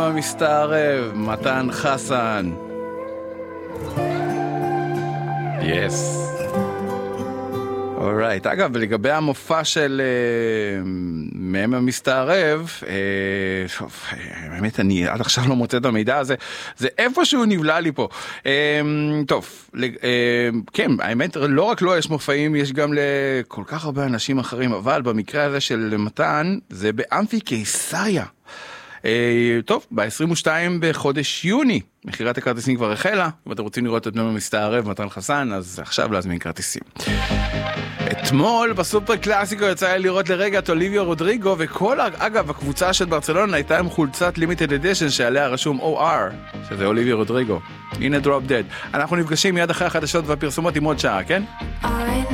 המסתערב, מתן חסן. יס. אורייט, אגב, לגבי המופע של מהם המסתערב, באמת אני עד עכשיו לא מוצא את המידע הזה, זה איפשהו נבלע לי פה. טוב, כן, האמת, לא רק לא יש מופעים, יש גם לכל כך הרבה אנשים אחרים, אבל במקרה הזה של מתן, זה באמפי קיסריה. טוב, ב-22 בחודש יוני, מחירת הכרטיסים כבר החלה. אם אתם רוצים לראות את מהם המסתערב, מתן חסן, אז עכשיו להזמין כרטיסים. אתמול בסופר קלאסיקו יצא לי לראות לרגע את אוליביה רודריגו, וכל, אגב, הקבוצה של ברצלונה הייתה עם חולצת לימיטד אדישן שעליה רשום OR, שזה אוליביה רודריגו. הנה דרופ דד. אנחנו נפגשים מיד אחרי החדשות והפרסומות עם עוד שעה, כן?